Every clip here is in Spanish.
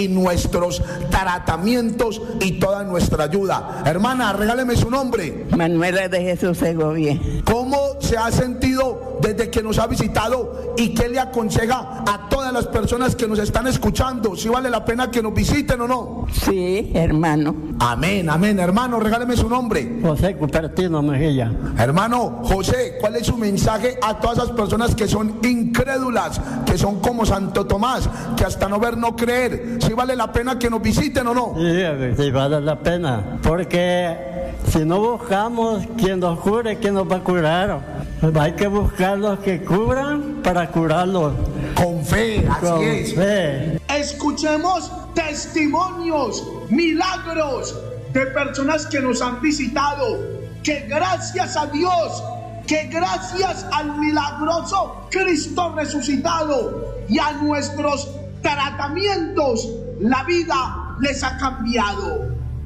y nuestros tratamientos y toda nuestra ayuda. Hermana, regáleme su nombre. Manuela de Jesús Segovia. ¿Cómo se ha sentido desde que nos ha visitado y qué le aconseja a todas las personas que nos están escuchando? ¿Si vale la pena que nos visiten o no? Sí, hermano. Amén, amén. Hermano, regáleme su nombre. José Cupertino Mejía. Hermano José, ¿cuál es su mensaje a todas esas personas que son incrédulas, que son como Santo Tomás, que hasta no ver, no creer? ¿Si vale la pena que nos visiten o no? Sí, vale la pena, porque si no buscamos quien nos cure, ¿quién nos va a curar? Hay que buscar los que cubran para curarlos. Con fe, así es. Fe. Escuchemos testimonios, milagros de personas que nos han visitado, que gracias a Dios, que gracias al milagroso Cristo resucitado y a nuestros tratamientos, la vida les ha cambiado.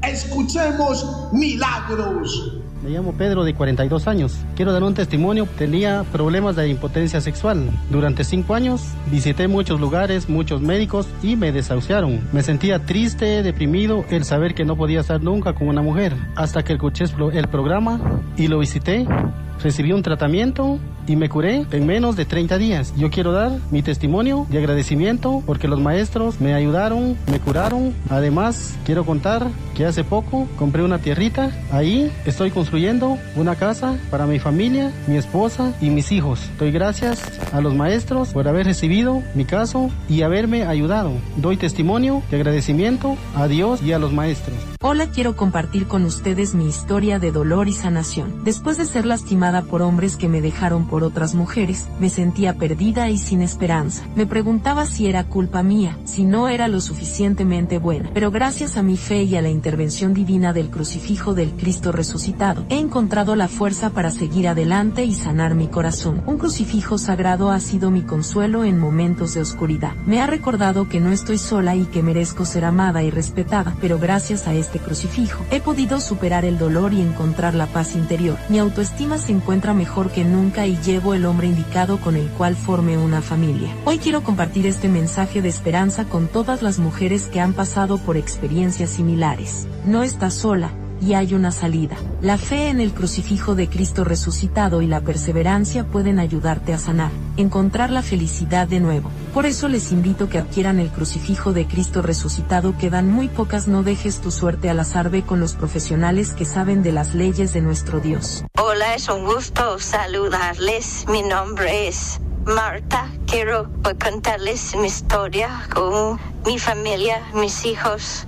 Escuchemos milagros. Me llamo Pedro, de 42 años. Quiero dar un testimonio. Tenía problemas de impotencia sexual. Durante 5 años visité muchos lugares, muchos médicos y me desahuciaron. Me sentía triste, deprimido, el saber que no podía estar nunca con una mujer. Hasta que escuché el programa y lo visité. Recibí un tratamiento y me curé en menos de 30 días. Yo quiero dar mi testimonio de agradecimiento porque los maestros me ayudaron, me curaron. Además, quiero contar que hace poco compré una tierrita. Ahí estoy construyendo una casa para mi familia, mi esposa y mis hijos. Doy gracias a los maestros por haber recibido mi caso y haberme ayudado. Doy testimonio de agradecimiento a Dios y a los maestros. Hola, quiero compartir con ustedes mi historia de dolor y sanación. Después de ser lastimada por hombres que me dejaron por otras mujeres, me sentía perdida y sin esperanza. Me preguntaba si era culpa mía, si no era lo suficientemente buena. Pero gracias a mi fe y a la intervención divina del crucifijo del Cristo resucitado, he encontrado la fuerza para seguir adelante y sanar mi corazón. Un crucifijo sagrado ha sido mi consuelo en momentos de oscuridad. Me ha recordado que no estoy sola y que merezco ser amada y respetada, pero gracias a este crucifijo he podido superar el dolor y encontrar la paz interior. Mi autoestima se encuentra mejor que nunca y llevo el hombre indicado con el cual forme una familia. Hoy quiero compartir este mensaje de esperanza con todas las mujeres que han pasado por experiencias similares. No estás sola y hay una salida. La fe en el crucifijo de Cristo resucitado y la perseverancia pueden ayudarte a sanar, encontrar la felicidad de nuevo. Por eso les invito que adquieran el crucifijo de Cristo resucitado. Quedan muy pocas, no dejes tu suerte al azar, ve con los profesionales que saben de las leyes de nuestro Dios. Hola, es un gusto saludarles. Mi nombre es Marta. Quiero contarles mi historia con mi familia, mis hijos.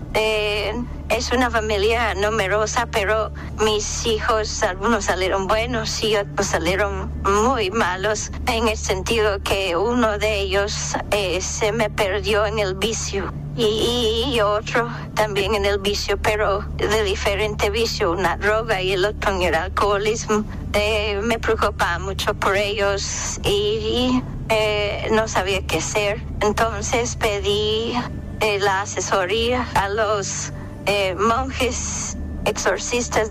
Es una familia numerosa, pero mis hijos, algunos salieron buenos y otros salieron muy malos, en el sentido que uno de ellos se me perdió en el vicio. Y otro también en el vicio, pero de diferente vicio, una droga y el otro en el alcoholismo. Me preocupaba mucho por ellos y no sabía qué hacer. Entonces pedí la asesoría a los monjes exorcistas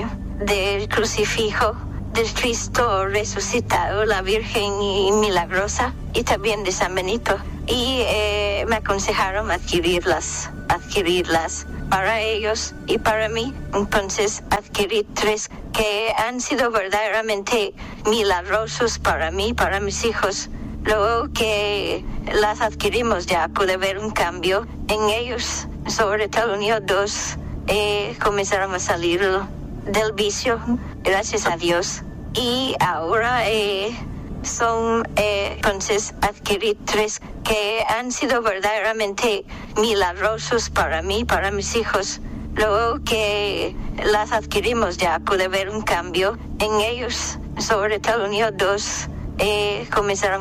del crucifijo del Cristo resucitado, la Virgen y Milagrosa, y también de San Benito. Y me aconsejaron adquirirlas para ellos y para mí. Entonces adquirí 3 que han sido verdaderamente milagrosos para mí, para mis hijos. Luego que las adquirimos ya pude ver un cambio en ellos, sobre todo ellos 2 comenzaron a salir del vicio, gracias a Dios. Y ahora entonces adquirí 3 que han sido verdaderamente milagrosos para mí, para mis hijos. Luego que las adquirimos ya pude ver un cambio en ellos, sobre todo ellos 2 comenzaron